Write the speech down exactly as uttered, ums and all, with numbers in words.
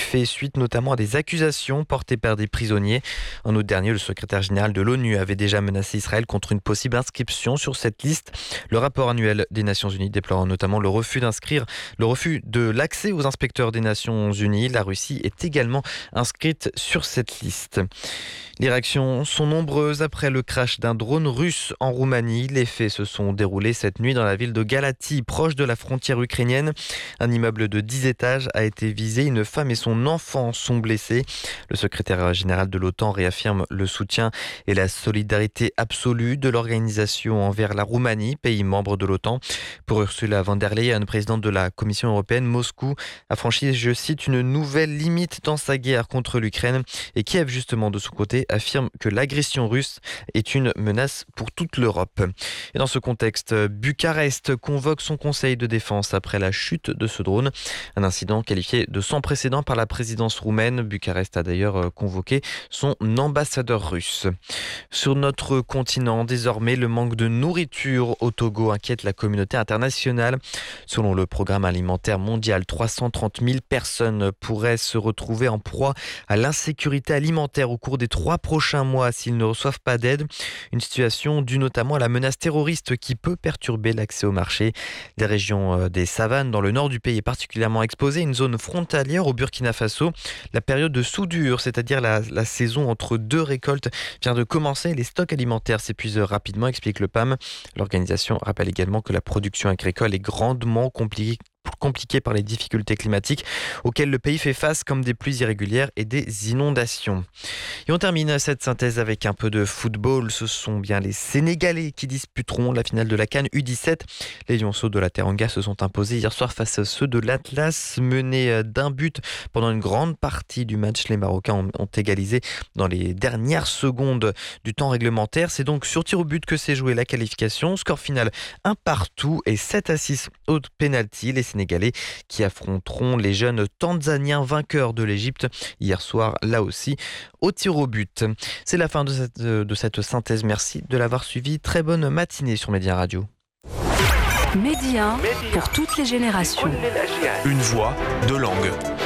fait suite notamment à des accusations portées par des prisonniers. En août dernier, le secrétaire général de l'ONU avait déjà menacé Israël contre une possible inscription sur cette liste. Le rapport annuel des Nations Unies déplore notamment le refus d'inscrire, le refus de l'accès aux inspecteurs des Nations Unies. La Russie est également inscrite sur cette liste. Les réactions sont nombreuses après le crash d'un drone russe en Roumanie. Les faits se sont déroulés cette nuit dans la ville de Galați, proche de la frontière ukrainienne. Un immeuble de dix étages a été visé. Une femme et son enfant sont blessés. Le secrétaire général de l'OTAN réaffirme le soutien et la solidarité absolue de l'organisation envers la Roumanie, pays membre de l'OTAN. Pour Ursula von der Leyen, présidente de la Commission européenne, Moscou a franchi, je cite, une nouvelle limite dans sa guerre contre l'Ukraine. Et Kiev, justement, de son côté, affirme que l'agression russe est une menace pour toute l'Europe. Et dans ce contexte, Bucarest convoque son conseil de défense après la chute de ce drone. Un incident qualifié de sans précédent par la présidence roumaine. Bucarest a d'ailleurs convoqué son ambassadeur russe. Sur notre continent, désormais, le manque de nourriture au Togo inquiète la communauté internationale. Selon le programme alimentaire mondial, trois cent trente mille personnes pourraient se retrouver en proie à l'insécurité alimentaire au cours des trois prochains mois s'ils ne reçoivent pas d'aide. Une situation due notamment à la menace terroriste qui peut perturber l'accès au marché. Les régions des savanes dans le nord du pays est particulièrement exposée, une zone frontalière au Burkina Faso. La période de soudure, c'est-à-dire la, la saison entre deux récoltes, vient de commencer. Les stocks alimentaires s'épuisent rapidement, explique le P A M. L'organisation rappelle également que la production agricole est grandement compliquée compliqué par les difficultés climatiques auxquelles le pays fait face, comme des pluies irrégulières et des inondations. Et on termine cette synthèse avec un peu de football. Ce sont bien les Sénégalais qui disputeront la finale de la CAN U dix-sept. Les Lionceaux de la Teranga se sont imposés hier soir face à ceux de l'Atlas. Menés d'un but pendant une grande partie du match, les Marocains ont, ont égalisé dans les dernières secondes du temps réglementaire. C'est donc sur tir au but que s'est jouée la qualification. Score final un partout et sept à six au pénalty. Les Sénégalais qui affronteront les jeunes Tanzaniens vainqueurs de l'Égypte hier soir, là aussi, au tir au but. C'est la fin de cette, de cette synthèse. Merci de l'avoir suivi. Très bonne matinée sur Média Radio. Média pour toutes les générations. Une voix, deux langues.